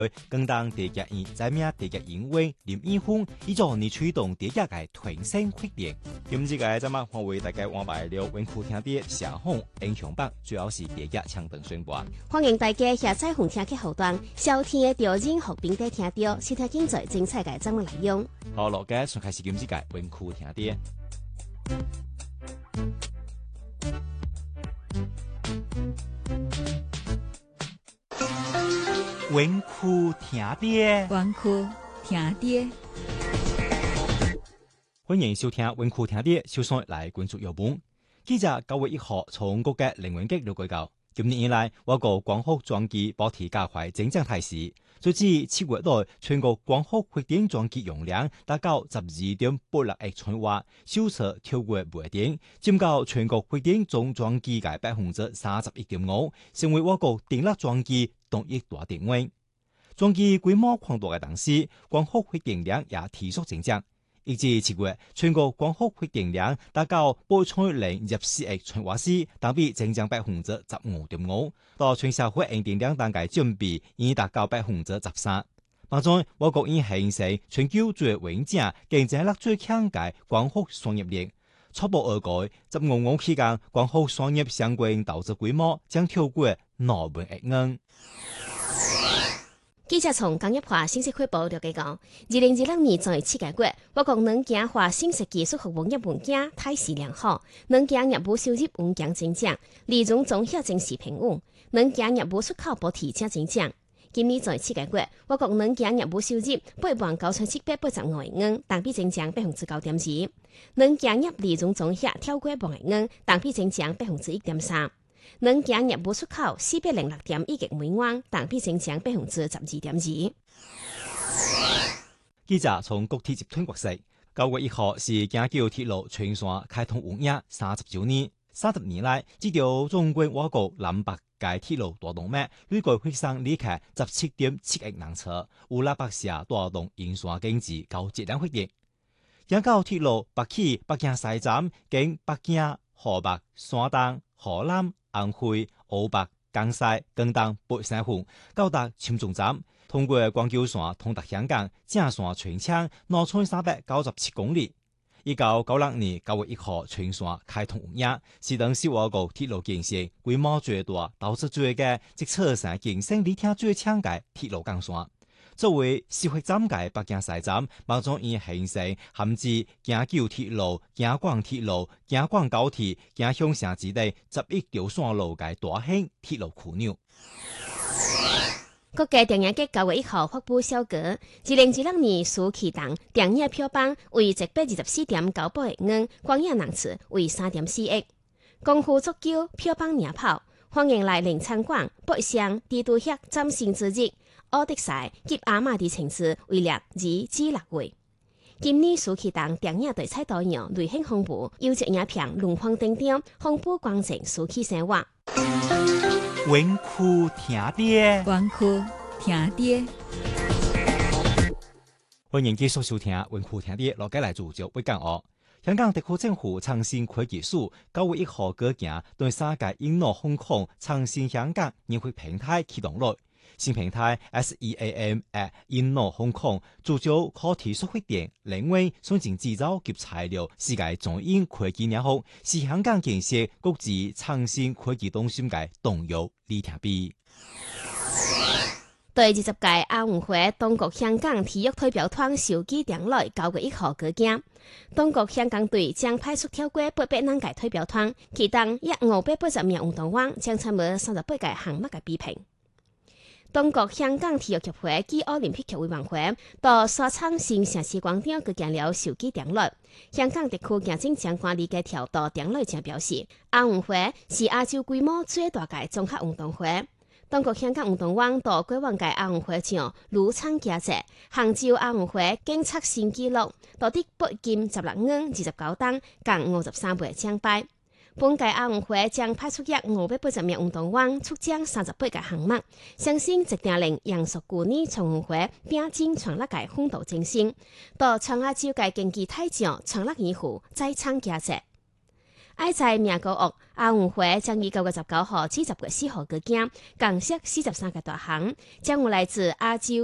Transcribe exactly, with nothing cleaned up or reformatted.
更当地界院在名地界营委林义峰，以助你推动地界嘅团升发展。今日嘅咱们欢为大家安排了文库听啲社风英雄榜，主要是地界强等宣播。 欢迎大家下载红听嘅后端，收听嘅调任学并地听到，先听精彩精彩嘅节目内容。 好，落嘅从开始今日嘅文库听啲。文库听啲， 文库听啲。 欢迎收听文库听啲，首先来关注要闻。记者九月一号从国嘅凌云局了解到，今年以来，我国光伏装机保持加快增长态势。截至七月內，全國光伏發電裝機容量達到十二點八六億千瓦，銷售超過八點，佔到全國發電總裝機嘅百分之三十一點五，成為我國電力裝機動力大電源。裝機規模擴大嘅同時，光伏發電量也持續增長。一至七月，全國光伏發電量達到八千零二十四億千瓦時，同比增長百分之十五點五。到全社會用電量當嘅佔比已達到百分之十三。目前，我國已形成全球最穩健、競爭力最強嘅光伏產業鏈。初步而改，十五年期間，光伏產業相關投資規模將超過兩萬億元。 記者從工業化信息匯報了解講，二零二六年在七個月，我國能源化信息技術服務業務件態勢良好，能源業務收入穩健增長，利潤總額正是平穩，能源業務出口保持正增長。今年在七個月，我國能源業務收入八萬九千七百八十五億元，同比增長百分之九點二，能源業利潤總額超過萬億元，同比增長百分之一點三。能源業務出口四百零六點一億美元，同比增長百分之十二點二。 記者從國鐵集團獲悉，九月一號是京九鐵路全線開通營業三十週年。三十年來，這條縱貫我國南北嘅鐵路大動脈，累計會上離開十七點七億人次，有六百社帶動沿線經濟高質量發展。京九鐵路北起北京西站，經北京、河北、山東、河南、安徽、湖北、江西、廣東八省份，到達深圳站，通過廣九線通達香港，正線全長兩千三百九十七公里。一九九六年九月一號全線開通營業，是當時我國鐵路建設規模最大、投資最嘅，即車上競爭力最強嘅鐵路幹線。作為消費站嘅北京西站，目前已形成含至京九鐵路、京廣鐵路、京廣高鐵、京香城之地十一條線路嘅大型鐵路樞紐。 國家電影局九月一號發布小稿，二零二六年暑期檔電影票房為一百二十四點九八億元，觀影人次為三點四億。功夫足球票房領跑，歡迎來臨參觀北上帝都協嶄新之日。奧德賽及阿瑪迪情詞為列二至六月。今年暑期檔電影對彩導演雷慶豐富，優質影片龍鳳登場，豐富光景暑期生活。 文庫聽啲， 文庫聽啲。 歡迎繼續收聽文庫聽啲，落街來主角會講哦。香港特區政府創新科技署九月一號舉行對三屆英諾香港創新香港年會平台啟動率。新平台 S E A M at 英諾香港，聚焦可持續發展領域，先進製造及材料世界中英科技領域，是香港建設國際創新科技中心嘅重要里程碑。 第二十屆亞運會中國香港體育代表團首機典禮九月一號舉行，中國香港隊將派出超過八百人嘅代表團，其中約五百八十名運動員將參與三十八個項目嘅比拼。中國香港體育協會暨奧林匹克委員會到沙場新城市廣場舉行了首機典禮。香港特區行政長官李家超到典禮前表示，亞運會是亞洲規模最大嘅綜合運動會。中國香港運動員到過往嘅亞運會上如參加者，杭州亞運會更創新紀錄，奪得八金十六銀二十九銅，共五十三枚獎牌。本屆亞運會將派出約五百八十名運動員出戰三十八個項目，相信一定令陽朔舊年殘運會拼盡全力嘅風度精神，到全亞洲嘅競技大獎全力以赴再參加者。愛在名高屋亚运會將於九月十九號至十月四號舉行，共設四十三個大項，將有來自亞洲、